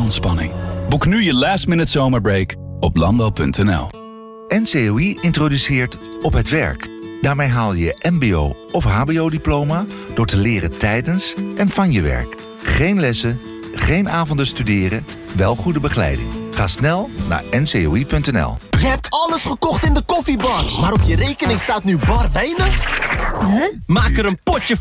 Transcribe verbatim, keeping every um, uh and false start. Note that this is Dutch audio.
ontspanning. Boek nu je last minute zomerbreak op landal punt n l. N C O I introduceert Op het Werk. Daarmee haal je je mbo- of hbo-diploma door te leren tijdens en van je werk. Geen lessen, geen avonden studeren, wel goede begeleiding. Ga snel naar n c o i punt n l. Je hebt alles gekocht in de koffiebar, maar op je rekening staat nu bar weinig? Huh? Maak er een potje